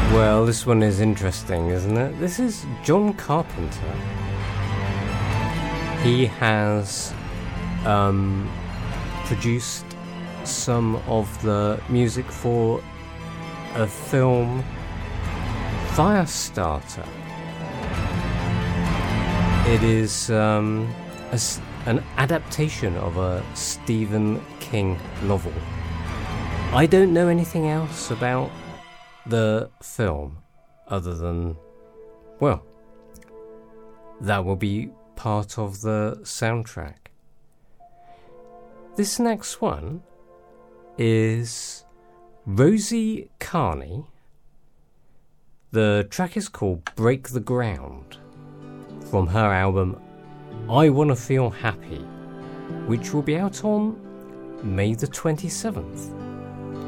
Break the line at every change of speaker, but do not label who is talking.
Well, this one is interesting, isn't it? This is John Carpenter. He has produced some of the music for a film, Firestarter. It is an adaptation of a Stephen King novel. I don't know anything else about the film other than, well, that will be part of the soundtrack. This next one is Rosie Carney. The track is called Break the Ground, from her album I Wanna Feel Happy, which will be out on May the 27th.